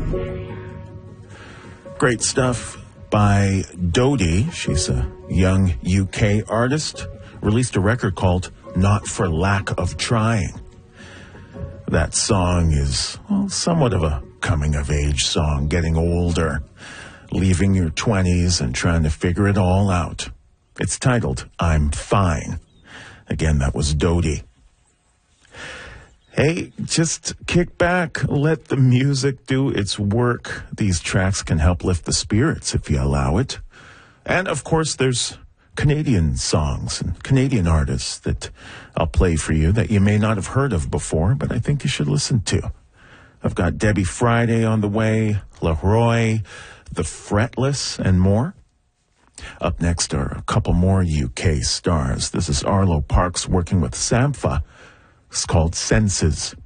Great stuff by Dodie. She's a young UK artist. Released a record called Not for Lack of Trying. That song is, well, somewhat of a coming-of-age song, getting older, leaving your 20s and trying to figure it all out. It's titled, I'm Fine. Again, that was Dodie. Hey, just kick back, let the music do its work. These tracks can help lift the spirits if you allow it. And, of course, there's Canadian songs and Canadian artists that I'll play for you that you may not have heard of before, but I think you should listen to. I've got Debbie Friday on the way, Leroy, The Fretless, and more. Up next are a couple more UK stars. This is Arlo Parks working with Sampha. It's called Senses.